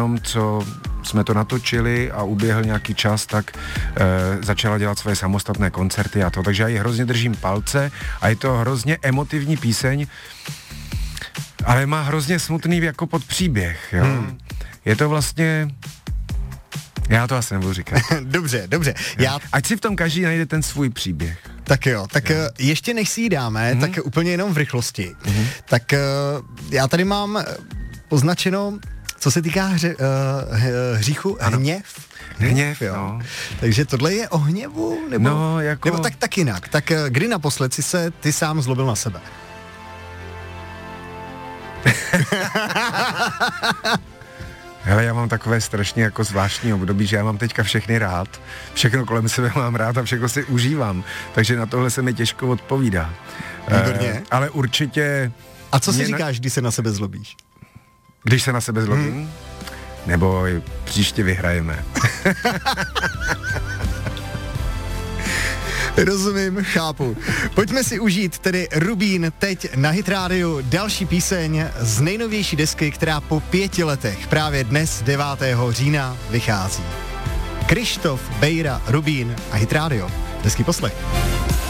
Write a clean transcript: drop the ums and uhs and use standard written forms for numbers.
jenom co jsme to natočili a uběhl nějaký čas, tak začala dělat svoje samostatné koncerty a to, takže já ji hrozně držím palce a je to hrozně emotivní píseň, ale má hrozně smutný jako podpříběh, jo. Je to vlastně... Já to asi nebudu říkat. Dobře. Ať si v tom každý najde ten svůj příběh. Tak jo, ještě než si ji dáme, tak úplně jenom v rychlosti. Tak já tady mám označeno, co se týká hříchu, hněv, jo. No. Takže tohle je o hněvu? Nebo tak jinak. Tak kdy naposled si se ty sám zlobil na sebe? Hele, já mám takové strašně jako zvláštní období, že já mám teďka všechny rád, všechno kolem sebe mám rád a všechno si užívám, takže na tohle se mi těžko odpovídá. Výborně. Ale určitě... A co si říkáš, když se na sebe zlobíš? Když se na sebe zlobím? Nebo příště vyhrajeme. Rozumím, chápu. Pojďme si užít tedy Rubín teď na Hit Radio, další píseň z nejnovější desky, která po 5 letech právě dnes 9. října vychází. Krištof, Bejra, Rubín a Hit Radio. Hezký poslech.